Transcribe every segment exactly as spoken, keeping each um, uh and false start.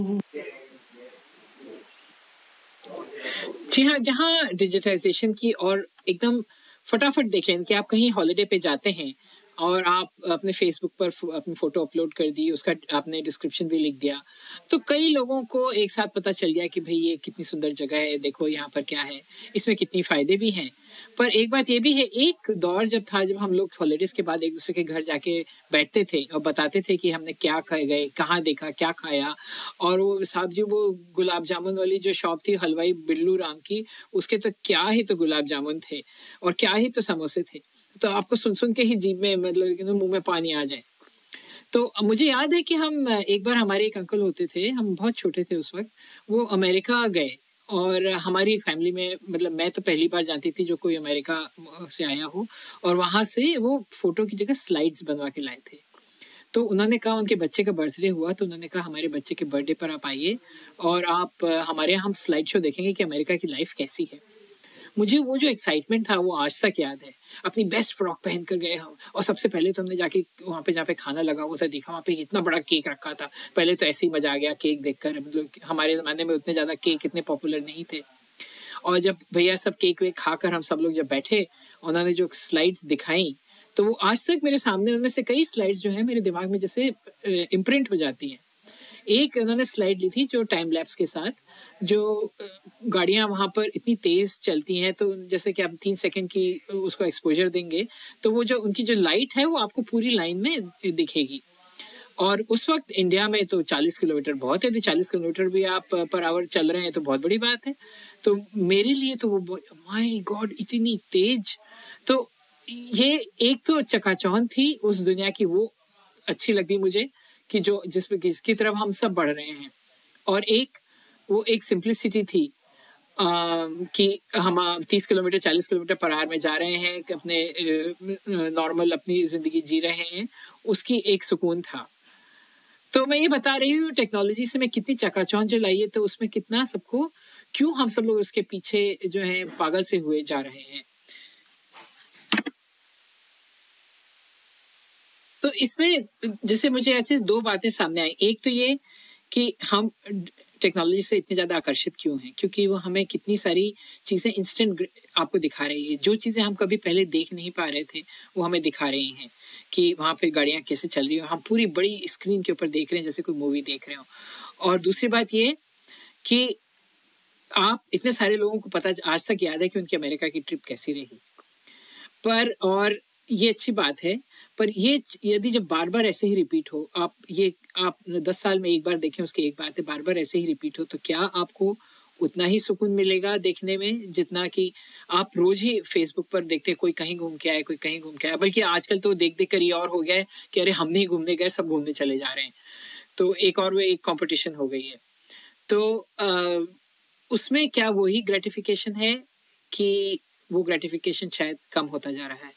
जी हाँ, जहाँ डिजिटाइज़ेशन की और एकदम फटाफट देख लें कि आप कहीं हॉलिडे पे जाते हैं और आप अपने फेसबुक पर अपनी फ़ोटो अपलोड कर दी, उसका आपने डिस्क्रिप्शन भी लिख दिया, तो कई लोगों को एक साथ पता चल गया कि भई ये कितनी सुंदर जगह है, देखो यहाँ पर क्या है, इसमें कितनी फ़ायदे भी हैं। पर एक बात ये भी है, एक दौर जब था जब हम लोग हॉलिडेज़ के बाद एक-दूसरे के घर जाके बैठते थे और बताते थे कि हमने क्या खा गए, कहाँ देखा, क्या खाया। और वो साहब जी वो गुलाब जामुन वाली जो शॉप थी हलवाई बिल्लू राम की, उसके तो क्या ही तो गुलाब जामुन थे और क्या ही तो समोसे थे। तो आपको सुन-सुन के ही जीभ में मतलब मुँह में पानी आ जाए। तो मुझे याद है कि हम एक बार हमारे एक अंकल होते थे, हम बहुत छोटे थे उस वक़्त, वो अमेरिका गए और हमारी फैमिली में मतलब मैं तो पहली बार जानती थी जो कोई अमेरिका से आया हो और वहाँ से वो फ़ोटो की जगह स्लाइड्स बनवा के लाए थे। तो उन्होंने कहा उनके बच्चे का बर्थडे हुआ तो उन्होंने कहा हमारे बच्चे के बर्थडे पर आप आइए और आप हमारे यहाँ हम स्लाइड शो देखेंगे कि अमेरिका की लाइफ कैसी है। मुझे वो जो एक्साइटमेंट था वो आज तक याद है। अपनी बेस्ट फ्रॉक पहन कर गए हम और सबसे पहले तो हमने जाके वहाँ पे जहाँ पे खाना लगा हुआ था देखा, वहाँ पे इतना बड़ा केक रखा था। पहले तो ऐसे ही मजा आ गया केक देखकर, मतलब हमारे ज़माने में उतने ज़्यादा केक इतने पॉपुलर नहीं थे। और जब भैया सब केक वेक खाकर हम सब लोग जब बैठे, उन्होंने जो स्लाइड्स दिखाई तो वो आज तक मेरे सामने, उनमें से कई स्लाइड्स जो है मेरे दिमाग में जैसे इम्प्रिंट हो जाती हैं। एक उन्होंने स्लाइड ली थी जो टाइम लैप्स के साथ, जो गाड़ियाँ वहाँ पर इतनी तेज़ चलती हैं तो जैसे कि आप तीन सेकंड की उसको एक्सपोजर देंगे तो वो जो उनकी जो लाइट है वो आपको पूरी लाइन में दिखेगी। और उस वक्त इंडिया में तो चालीस किलोमीटर बहुत है, चालीस किलोमीटर भी आप पर आवर चल रहे हैं तो बहुत बड़ी बात है। तो मेरे लिए तो वो माय गॉड इतनी तेज, तो ये एक तो चकाचौंध थी उस दुनिया की, वो अच्छी लगती मुझे कि जो जिस जिसकी तरफ हम सब बढ़ रहे हैं। और एक वो एक सिंप्लिसिटी थी आ, कि हम तीस किलोमीटर चालीस किलोमीटर पर आवर में जा रहे हैं, अपने नॉर्मल अपनी जिंदगी जी रहे हैं, उसकी एक सुकून था। तो मैं ये बता रही हूँ टेक्नोलॉजी से मैं कितनी चकाचौंध जो लाई है, तो उसमें कितना सबको, क्यों हम सब लोग उसके पीछे जो है पागल से हुए जा रहे हैं। तो इसमें जैसे मुझे ऐसे दो बातें सामने आई। एक तो ये कि हम टेक्नोलॉजी से इतने ज़्यादा आकर्षित क्यों हैं, क्योंकि वो हमें कितनी सारी चीज़ें इंस्टेंट आपको दिखा रही है। जो चीज़ें हम कभी पहले देख नहीं पा रहे थे वो हमें दिखा रही हैं कि वहाँ पे गाड़ियाँ कैसे चल रही हो, हम पूरी बड़ी स्क्रीन के ऊपर देख रहे हैं जैसे कोई मूवी देख रहे हो। और दूसरी बात ये कि आप इतने सारे लोगों को पता आज तक याद है कि उनकी अमेरिका की ट्रिप कैसी रही। पर और ये अच्छी बात है, पर ये यदि जब बार बार ऐसे ही रिपीट हो, आप ये आप दस साल में एक बार देखें उसकी एक बात है, बार बार ऐसे ही रिपीट हो तो क्या आपको उतना ही सुकून मिलेगा देखने में जितना कि आप रोज ही फेसबुक पर देखते कोई कहीं घूम के आए, कोई कहीं घूम के आए। बल्कि आजकल तो देख देख कर ये और हो गया है कि अरे हम नहीं घूमने गए, सब घूमने चले जा रहे हैं। तो एक और वो एक कॉम्पिटिशन हो गई है। तो आ, उसमें क्या वही ग्रेटिफिकेशन है कि वो ग्रेटिफिकेशन शायद कम होता जा रहा है।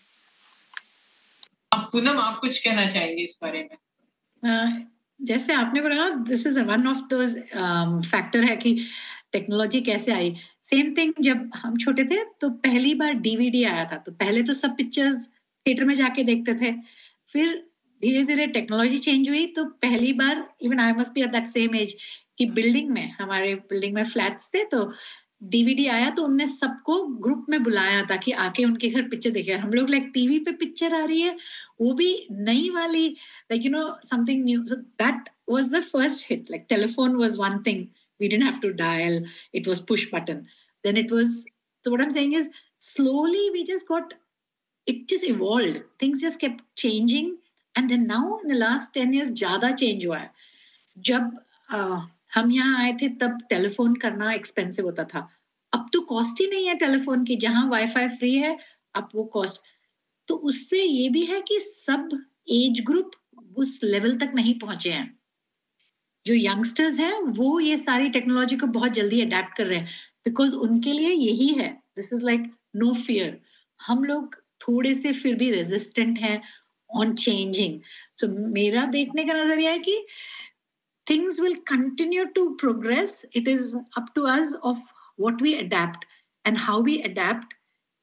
पूनम, आप कुछ कहना चाहेंगे इस बारे में? uh, जैसे आपने बोला ना, this is one of those factor है कि टेक्नोलॉजी कैसे आई। सेम थिंग जब हम छोटे थे तो पहली बार डीवीडी आया था, तो पहले तो सब पिक्चर्स थिएटर में जाके देखते थे, फिर धीरे धीरे टेक्नोलॉजी चेंज हुई तो पहली बार, even I must be at that same as, कि बिल्डिंग में, हमारे बिल्डिंग में फ्लैट्स थे तो डीवीडी आया तो उनने सबको ग्रुप में बुलाया था कि आके उनके घर पिक्चर देखे। हम लोग लाइक टीवी पे पिक्चर आ रही है, वो भी नई वाली, like you know something new, so that was the first hit. Like telephone was one thing, we didn't have to dial, it was push button, then it was, so what I'm saying is slowly we just got, it just evolved, things just kept changing, and then now in the last ten years ज़्यादा change हुआ है। जब uh, हम यहाँ आए थे तब telephone करना एक्सपेंसिव होता था, अब तो कॉस्ट ही नहीं है टेलीफोन की, जहां वाईफाई फ्री है अब वो कॉस्ट। तो उससे ये भी है कि सब एज ग्रुप उस लेवल तक नहीं पहुंचे हैं। जो यंगस्टर्स हैं वो ये सारी टेक्नोलॉजी को बहुत जल्दी अडेप्ट कर रहे हैं, बिकॉज उनके लिए यही है, this is like no fear. हम लोग थोड़े से फिर भी रेजिस्टेंट हैं ऑन चेंजिंग। सो मेरा देखने का नजरिया है कि things will continue to progress. It is up to us of what we adapt and how we adapt.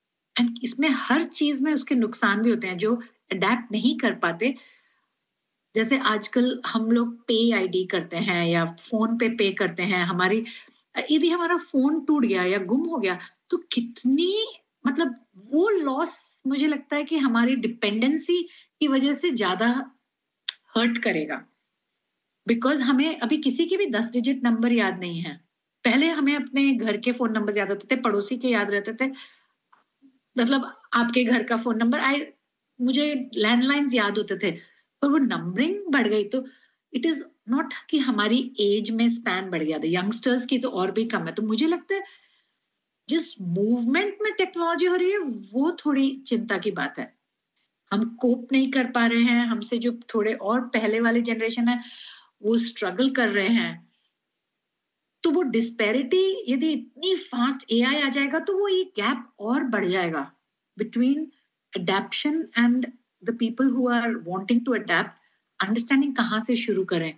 And इसमें हर चीज में उसके नुकसान भी होते हैं। जो अडेप्ट नहीं कर पाते जैसे आजकल हम लोग पे आईडी करते हैं या फोन पे पे करते हैं, हमारी यदि हमारा फोन टूट गया या गुम हो गया तो कितनी मतलब वो लॉस मुझे लगता है कि हमारी डिपेंडेंसी की वजह से ज्यादा हर्ट करेगा, बिकॉज हमें अभी किसी के भी दस डिजिट नंबर याद नहीं है। पहले हमें अपने घर के फोन नंबर याद होते थे, पड़ोसी के याद रहते थे, मतलब आपके घर का फोन नंबर, आई मुझे लैंडलाइंस याद होते थे, पर वो नंबरिंग बढ़ गई तो इट इज नॉट कि हमारी एज में स्पैन बढ़ गया था, यंगस्टर्स की तो और भी कम है। तो मुझे लगता है जिस मूवमेंट में टेक्नोलॉजी हो रही है वो थोड़ी चिंता की बात है। हम कोप नहीं कर पा रहे हैं, हमसे जो थोड़े और पहले वाले जनरेशन है वो स्ट्रगल कर रहे हैं। तो वो डिस्पैरिटी यदि इतनी फास्ट एआई आ जाएगा तो वो ये गैप और बढ़ जाएगा between adaptation and the people who are wanting to adapt. Understanding कहाँ से शुरू करें?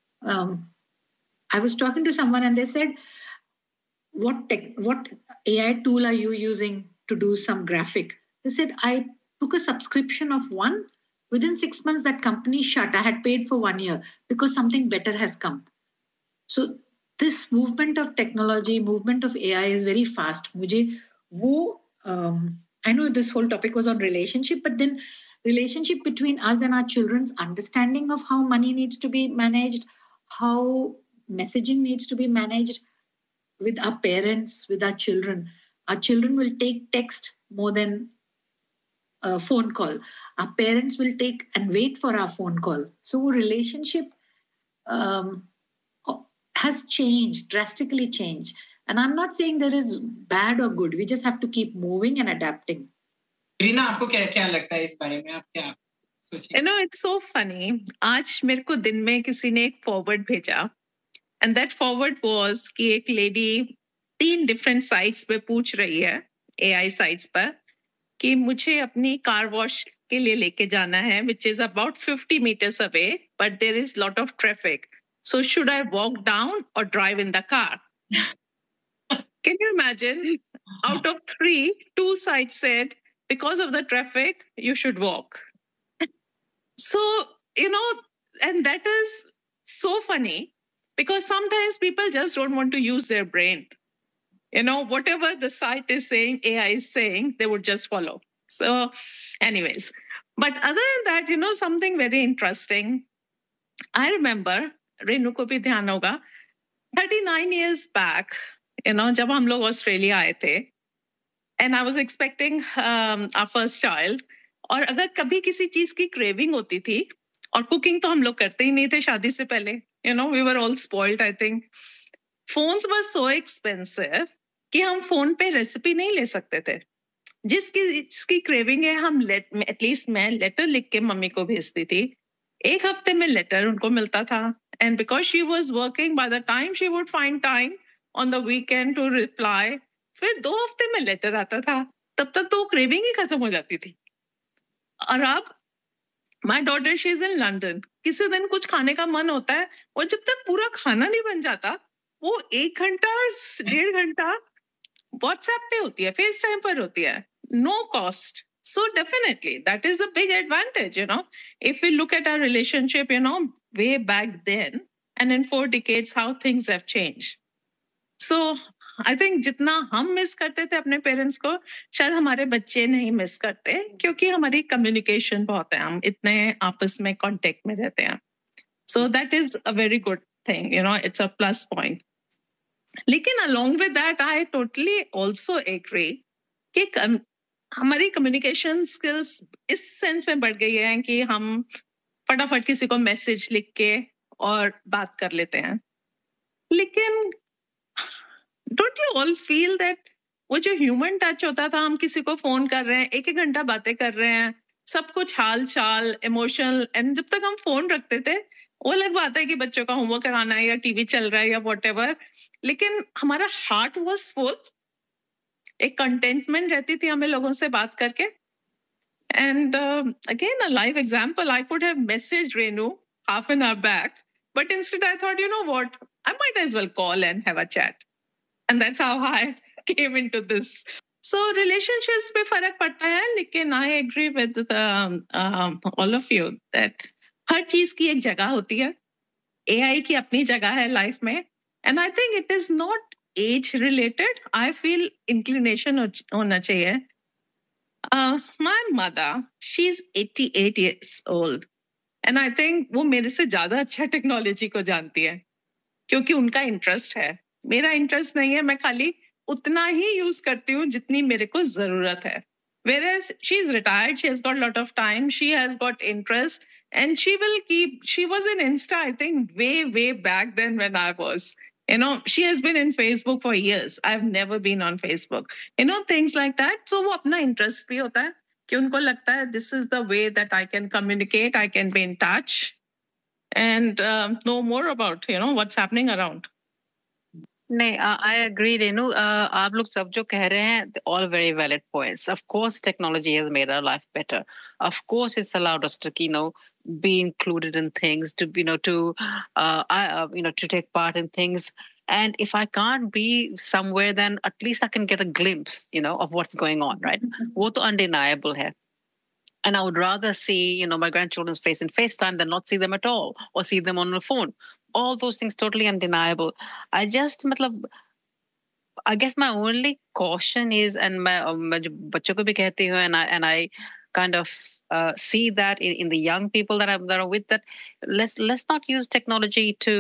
I was talking to someone and they said what tech, what A I tool are you using to do some graphic? They said, I took a subscription of one. Within six months, that company shut. I had paid for one year because something better has come. So this movement of technology, movement of A I is very fast. मुझे वो, um, I know this whole topic was on relationship, but then relationship between us and our children's understanding of how money needs to be managed, how messaging needs to be managed, with our parents, with our children. Our children will take text more than a phone call. Our parents will take and wait for our phone call. So relationship um, has changed, drastically changed. And I'm not saying there is bad or good. We just have to keep moving and adapting. Reena, आपको क्या क्या लगता है इस बारे में? आप क्या सोचिए? You know, it's so funny. आज मेरे को दिन में किसी ने एक फॉरवर्ड भेजा, and that forward was कि एक लेडी तीन डिफरेंट साइट्स पे पूछ रही है, एआई साइट्स पर, कि मुझे अपनी कार वॉश के लिए लेके जाना है, which is about fifty meters away, but there is lot of traffic. So should I walk down or drive in the car? Can you imagine? Out of three, two sites said, because of the traffic, you should walk. So, you know, and that is so funny because sometimes people just don't want to use their brain. You know, whatever the site is saying, A I is saying, they would just follow. So, anyways, but other than that, you know, something very interesting. I remember, Renu ko bhi dhyan hoga, thirty-nine years back, you know, jab hum log Australia aaye the, and I was expecting um, our first child. और अगर कभी किसी चीज की craving होती थी, और cooking तो हम लोग करते ही नहीं थे शादी से पहले, you know, we were all spoiled, I think. Phones were so expensive कि हम फोन पे रेसिपी नहीं ले सकते थे। जिसकी जिसकी क्रेविंग है, हम एटलीस्ट मैं लेटर लिख के मम्मी को भेजती थी, एक हफ्ते में लेटर उनको मिलता था, and because she was working, by the time she would find time on the weekend to reply, फिर दो हफ्ते में लेटर आता था, तब तक तो क्रेविंग ही खत्म हो जाती थी। और अब my daughter she is in London, किसी दिन कुछ खाने का मन होता है, और जब तक पूरा खाना नहीं बन जाता, वो एक घंटा डेढ़ घंटा व्हाट्सएप पे होती है, फेस टाइम पर होती है, no cost. So definitely that is a big advantage, you know, if we look at our relationship, you know, way back then, and in four decades how things have changed. So I think जितना हम miss करते थे अपने parents को, शायद हमारे बच्चे नहीं मिस करते, क्योंकि हमारी कम्युनिकेशन बहुत है, हम इतने आपस में कांटेक्ट में रहते हैं. So that is a very good thing, you know, it's a plus point. लेकिन along with that, I totally also agree कि हमारी कम्युनिकेशन स्किल्स इस सेंस में बढ़ गई है कि हम फटाफट किसी को मैसेज लिख के और बात कर लेते हैं. लेकिन don't you all feel that वो जो ह्यूमन टच होता था, हम किसी को फोन कर रहे हैं, एक एक घंटा बातें कर रहे हैं, सब कुछ हाल चाल इमोशनल, एंड जब तक हम फोन रखते थे, वो अलग बात है कि बच्चों का होमवर्क कराना है या टीवी चल रहा है या व्हाटएवर, लेकिन हमारा हार्ट वाज फुल, एक कंटेंटमेंट रहती थी हमें लोगों से बात करके. And again a live example, I could have message Renu half an hour back, but instead I thought, you know what, I might as well call and have a chat, and that's how I came into this. So relationships पे फर्क पड़ता है, लेकिन I agree with all of you that हर चीज की एक जगह होती है, एआई की अपनी जगह है लाइफ में, and I think it is not age related. I feel inclination होना चाहिए. My mother, she is eighty-eight years old, and I think वो मेरे से ज्यादा अच्छा टेक्नोलॉजी को जानती है, क्योंकि उनका इंटरेस्ट है. मेरा इंटरेस्ट नहीं है, मैं खाली उतना ही यूज करती हूँ जितनी मेरे को जरूरत है. Whereas she is retired, she has got a lot of time, she has got interest, and she will keep, she was in Insta, I think, way, way back then when I was. You know, she has been in Facebook for years. I've never been on Facebook. You know, things like that. So वो अपना interest भी होता है कि उनको लगता है this is the way that I can communicate, I can be in touch, and uh, know more about, you know, what's happening around. नहीं, आई एग्री रेनू. आप लोग सब जो कह रहे हैं, all very valid points. Of course technology has made our life better. Of course it's allowed us to, you know, be included in things, to, you know, to uh, I, uh, you know, to take part in things. And if I can't be somewhere, then at least I can get a glimpse, you know, of what's going on, right? वो तो undeniable है. And I would rather see, you know, my grandchildren's face in FaceTime than not see them at all, or see them on the phone. All those things totally undeniable. I just, matlab, I guess my only caution is, and my, मैं जो बच्चों को भी कहती हूँ, and I and I kind of uh, see that in, in the young people that are that are with that. Let's let's not use technology to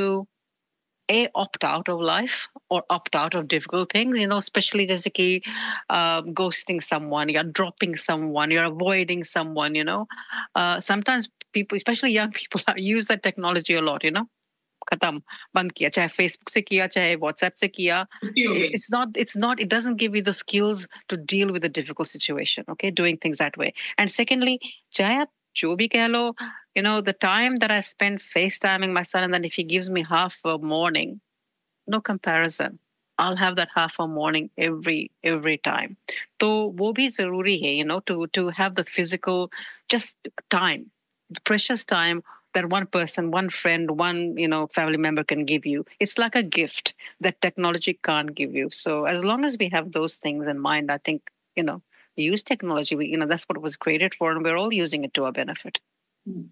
a opt out of life or opt out of difficult things. You know, especially जैसे कि uh, ghosting someone, you're dropping someone, you're avoiding someone. You know, uh, sometimes people, especially young people, use that technology a lot. You know. खत्म, बंद किया, चाहे Facebook से किया, चाहे WhatsApp से किया. It's not, it's not, it doesn't give you the skills to deal with a difficult situation, okay, doing things that way. And secondly, चाहे आप जो भी कह लो, you know, the time that I spend FaceTiming my son, and then if he gives me half a morning, no comparison. I'll have that half a morning every every time. तो वो भी जरूरी है, you know, to to have the physical, just time, the precious time that one person, one friend, one, you know, family member can give you. It's like a gift that technology can't give you. So as long as we have those things in mind, I think, you know, use technology. We, you know, that's what it was created for, and we're all using it to our benefit.